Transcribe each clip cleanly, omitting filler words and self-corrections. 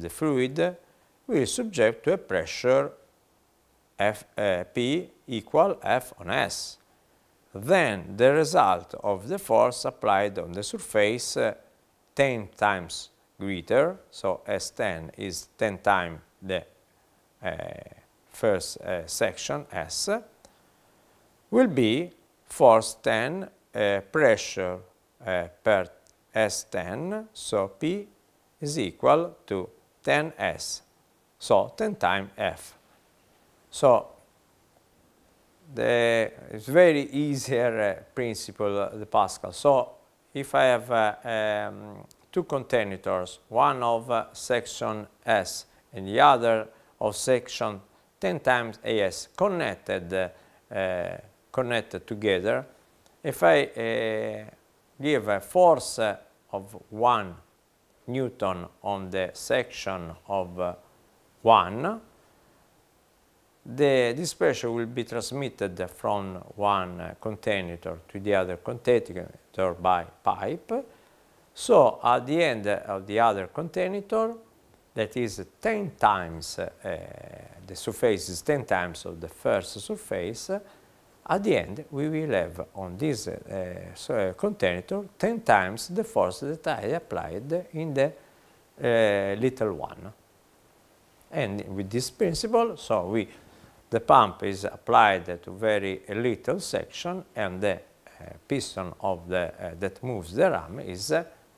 of the fluid will subject to a pressure P equal F on S. Then the result of the force applied on the surface 10 times greater, so S10 is 10 times the first section S, will be force 10 pressure per S10, so P is equal to 10S, so 10 times F. So it's very easier principle, the Pascal. So if I have two containers, one of section S and the other of section 10 times AS connected together, if I give a force of 1 Newton on the section of 1, this pressure will be transmitted from one container to the other container by pipe. So at the end of the other container, that is 10 times, the surface is 10 times of the first surface, at the end we will have on this container 10 times the force that I applied in the little one. And with this principle, so the pump is applied to very little section, and the piston of that moves the ram is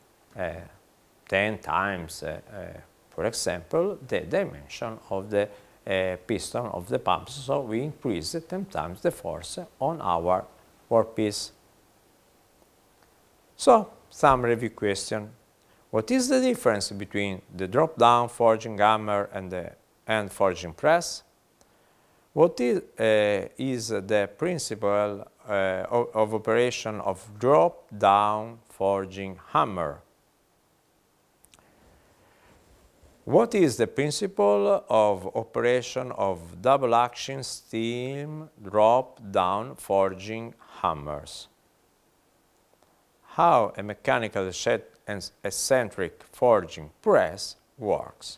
10 times, for example, the dimension of the piston of the pump. So we increase 10 times the force on our workpiece. So, some review question. What is the difference between the drop-down forging hammer and the hand forging press? What is the principle of operation of drop-down forging hammer? What is the principle of operation of double-action steam drop-down forging hammers? How a mechanical and eccentric forging press works?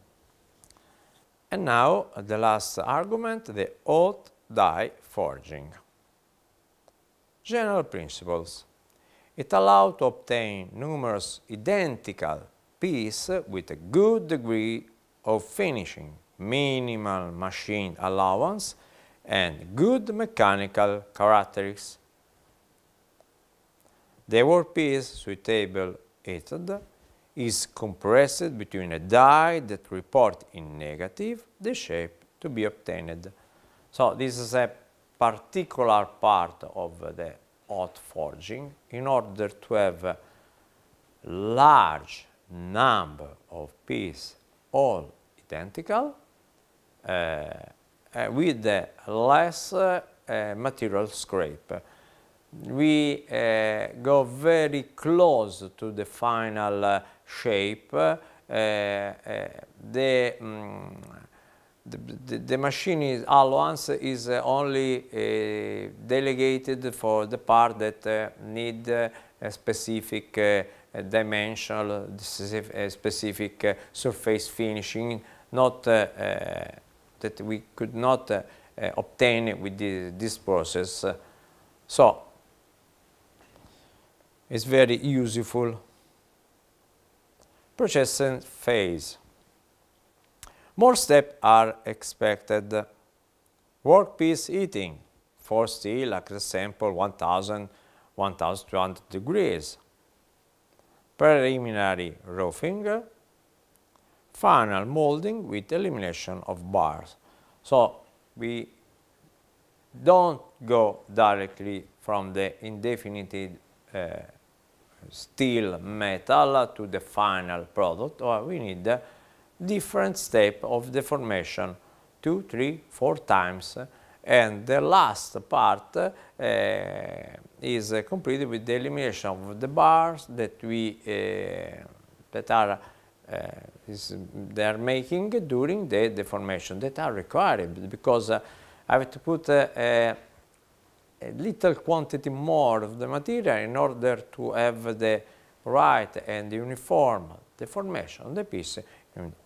And now, the last argument, the hot die forging. General principles. It allows to obtain numerous identical pieces with a good degree of finishing, minimal machine allowance, and good mechanical characteristics. The workpiece suitable heated is compressed between a die that report in negative the shape to be obtained. So this is a particular part of the hot forging. In order to have a large number of pieces all identical with less material scrape. We go very close to the final shape. The machine allowance is only delegated for the part that need a specific dimensional, specific surface finishing, not that we could not obtain with this process. So it's very useful. Processing phase. More steps are expected. Workpiece heating for steel, like example, 1200 degrees. Preliminary roughing. Final molding with elimination of bars. So we don't go directly from the indefinite steel metal to the final product, or we need different steps of deformation, 2, 3, 4 times, and the last part is completed with the elimination of the bars that they are making during the deformation, that are required because I have to put a little quantity more of the material in order to have the right and uniform deformation of the piece in